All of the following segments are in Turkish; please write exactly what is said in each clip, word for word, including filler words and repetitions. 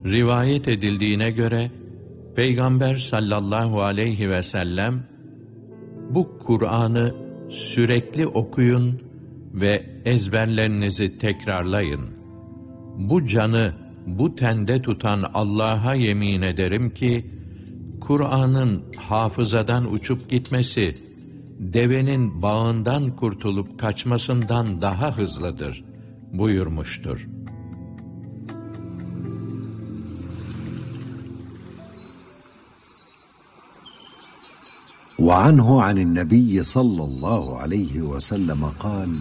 Rivayet edildiğine göre Peygamber sallallahu aleyhi ve sellem bu Kur'an'ı sürekli okuyun ve ezberlerinizi tekrarlayın. Bu canı bu tende tutan Allah'a yemin ederim ki Kur'an'ın hafızadan uçup gitmesi devenin bağından kurtulup kaçmasından daha hızlıdır buyurmuştur. وعنه عن النبي صلى الله عليه وسلم قال: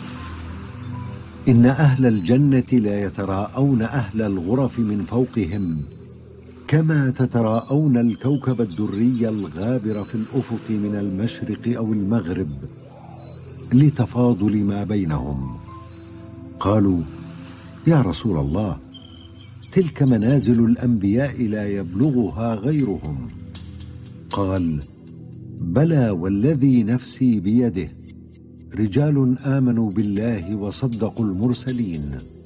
إن أهل الجنة لا يتراءون أهل الغرف من فوقهم كما تتراءون الكوكب الدري الغابر في الأفق من المشرق أو المغرب لتفاضل ما بينهم. قالوا: يا رسول الله، تلك منازل الأنبياء لا يبلغها غيرهم. قال: بلى والذي نفسي بيده رجال آمنوا بالله وصدقوا المرسلين.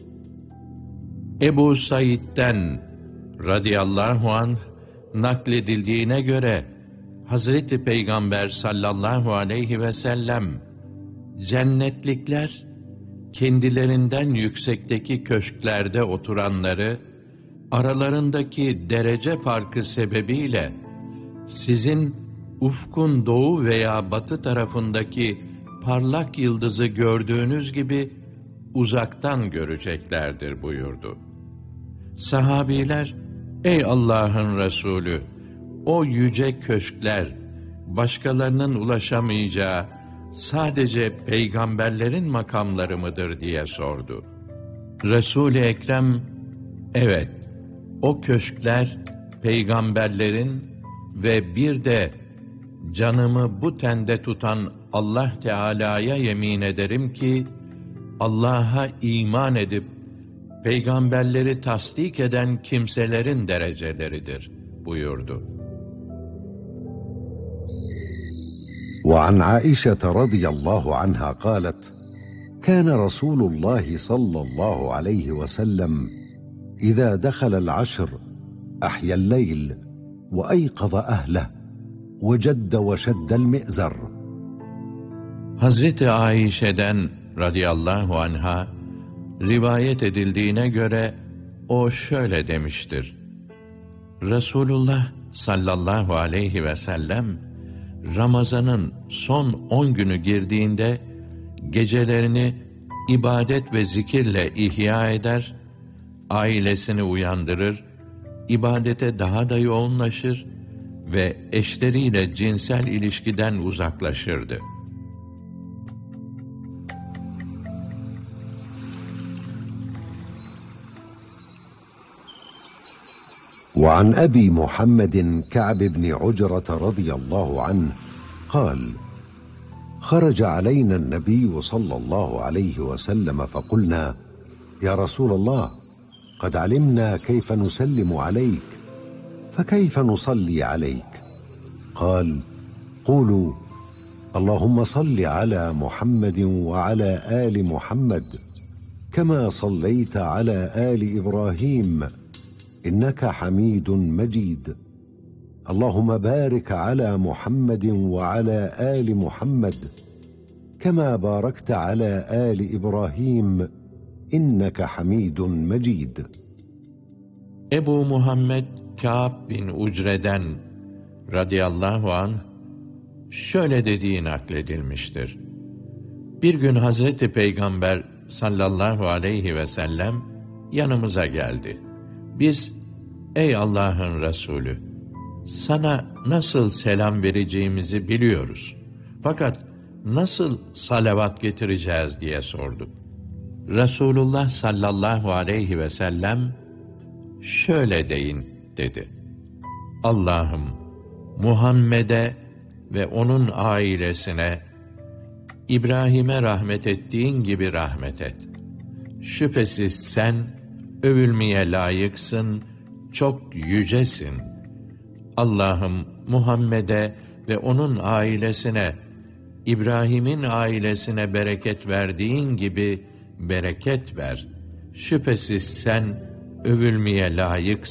Ebu Said'den radıyallahu anh nakledildiğine göre Hazreti Peygamber sallallahu aleyhi ve sellem cennetlikler kendilerinden yüksekteki köşklerde oturanları aralarındaki derece farkı sebebiyle sizin ufkun doğu veya batı tarafındaki parlak yıldızı gördüğünüz gibi uzaktan göreceklerdir buyurdu. Sahabiler, ey Allah'ın Resulü, o yüce köşkler, başkalarının ulaşamayacağı sadece peygamberlerin makamları mıdır diye sordu. Resul-i Ekrem, evet, o köşkler peygamberlerin ve bir de canımı bu tende tutan Allah Teala'ya yemin ederim ki, Allah'a iman edip, peygamberleri tasdik eden kimselerin dereceleridir buyurdu. وعن عائشة رضي الله عنها قالت: كان رسول الله صلى الله عليه وسلم إذا دخل العشر أحيا الليل وأيقظ أهله وجد وشد المئزر. Hazreti Ayşe'den radıyallahu anha rivayet edildiğine göre o şöyle demiştir: Resulullah sallallahu aleyhi ve sellem Ramazan'ın son on günü girdiğinde gecelerini ibadet ve zikirle ihya eder, ailesini uyandırır, ibadete daha da yoğunlaşır ve eşleriyle cinsel ilişkiden uzaklaşırdı. وعن أبي محمد كعب بن عجرة رضي الله عنه قال: خرج علينا النبي صلى الله عليه وسلم فقلنا: يا رسول الله، قد علمنا كيف نسلم عليك، فكيف نصلي عليك؟ قال: قولوا: اللهم صل على محمد وعلى آل محمد كما صليت على آل إبراهيم إنك حميد مجيد. اللهم بارك على محمد وعلى آل محمد كما باركت على آل إبراهيم إنك حميد مجيد. Ebu Muhammed Kâb bin Ucre'den radıyallahu anh şöyle dediği nakledilmiştir. Bir gün Hazreti Peygamber sallallahu aleyhi ve sellem yanımıza geldi. Biz, ey Allah'ın Resulü, sana nasıl selam vereceğimizi biliyoruz. Fakat nasıl salavat getireceğiz diye sorduk. Resulullah sallallahu aleyhi ve sellem, şöyle deyin dedi: Allah'ım, Muhammed'e ve onun ailesine, İbrahim'e rahmet ettiğin gibi rahmet et. Şüphesiz sen övülmeye layıksın, çok yücesin. Allah'ım, Muhammed'e ve onun ailesine, İbrahim'in ailesine bereket verdiğin gibi bereket ver. Şüphesiz sen övülmeye layıksın.